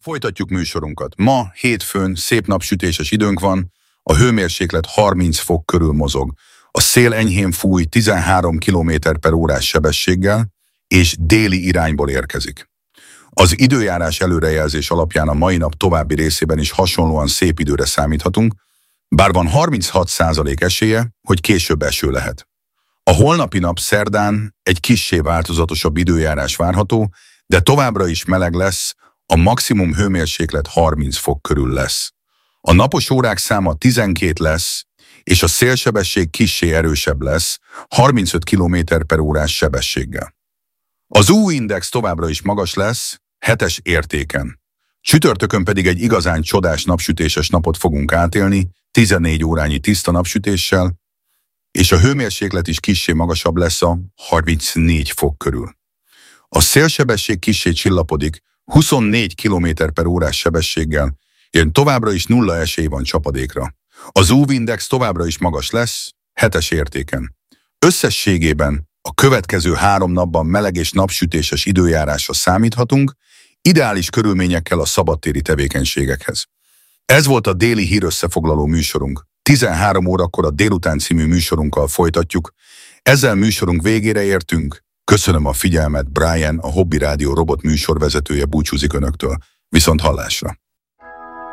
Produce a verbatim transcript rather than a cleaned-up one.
Folytatjuk műsorunkat. Ma hétfőn szép napsütéses időnk van, a hőmérséklet harminc fok körül mozog. A szél enyhén fúj tizenhárom kilométer per órás sebességgel, és déli irányból érkezik. Az időjárás előrejelzés alapján a mai nap további részében is hasonlóan szép időre számíthatunk, bár van harminchat százalék esélye, hogy később eső lehet. A holnapi nap szerdán egy kissé változatosabb időjárás várható, de továbbra is meleg lesz, a maximum hőmérséklet harminc fok körül lesz. A napos órák száma tizenkét lesz, és a szélsebesség kissé erősebb lesz, harmincöt kilométer per órás sebességgel. Az u index továbbra is magas lesz, hetes értéken. Csütörtökön pedig egy igazán csodás napsütéses napot fogunk átélni, tizennégy órányi tiszta napsütéssel, és a hőmérséklet is kissé magasabb lesz a harmincnégy fok körül. A szélsebesség kissé csillapodik, huszonnégy kilométer per órás sebességgel, és továbbra is nulla esély van csapadékra. Az u index továbbra is magas lesz, hetes értéken. Összességében a következő három napban meleg és napsütéses időjárásra számíthatunk, ideális körülményekkel a szabadtéri tevékenységekhez. Ez volt a déli hírösszefoglaló műsorunk. tizenhárom órakor a Délután című műsorunkkal folytatjuk. Ezzel műsorunk végére értünk. Köszönöm a figyelmet, Brian, a Hobby Rádió robot műsorvezetője búcsúzik önöktől. Viszont hallásra!